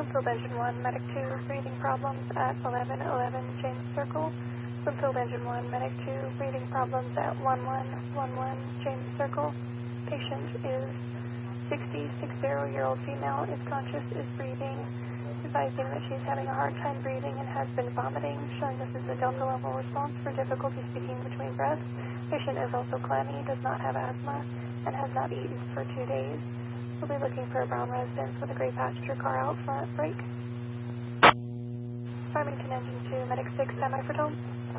Bloomfield Engine 1, Medic 2, breathing problems at 1111 James Circle. Bloomfield Engine 1, Medic 2, breathing problems at 1111 James Circle. Patient is 60-year-old female, is conscious, is breathing, advising that she's having a hard time breathing and has been vomiting, showing this is a Delta level response for difficulty speaking between breaths. Patient is also clammy, does not have asthma, and has not eaten for 2 days. We'll be looking for a brown residence with a gray passenger car out front. Break. Farmington Engine 2, Medic 6, standby for tone.